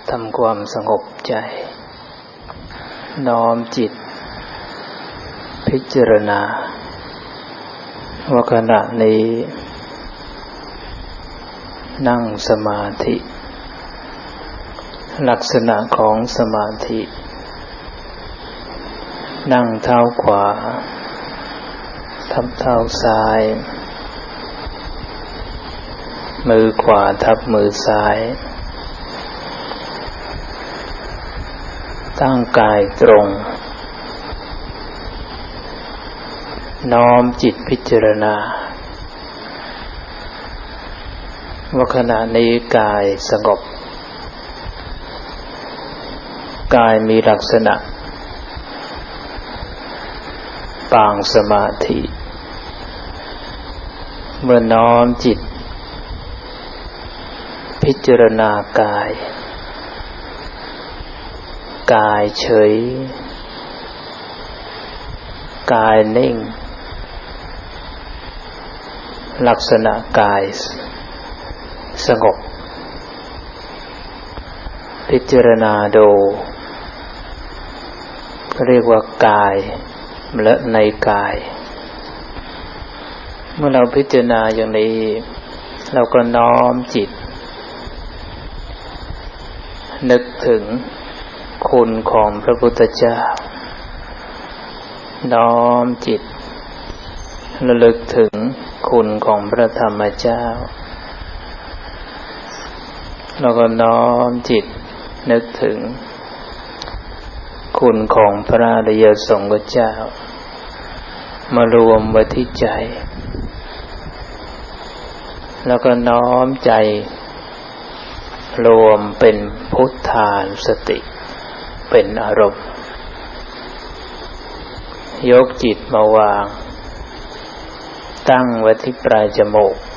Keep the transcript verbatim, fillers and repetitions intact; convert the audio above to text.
ทำความสงบใจน้อมจิตพิจารณาว่าขณะนี้นั่งสมาธิลักษณะของสมาธินั่งเท้าขวาทับเท้าซ้ายมือขวาทับมือซ้ายตั้งกายตรงน้อมจิตพิจารณาว่าขณะนี้กายสงบกายมีลักษณะปางสมาธิเมื่อน้อมจิตพิจารณากายกายเฉยกายนิ่งลักษณะกายสงบพิจารณาดูเรียกว่ากายและในกายเมื่อเราพิจารณาอย่างนี้เราก็น้อมจิตนึกถึงคุณของพระพุทธเจ้าน้อมจิตระลึกถึงคุณของพระธรรมเจ้าแล้วก็น้อมจิตนึกถึงคุณของพระอริยสงฆ์เจ้ามารวมไว้ที่ใจแล้วก็น้อมใจรวมเป็นพุทธานุสติเป็นอารมณ์ยกจิตมาวางตั้งไว้ที่ปลายจมูก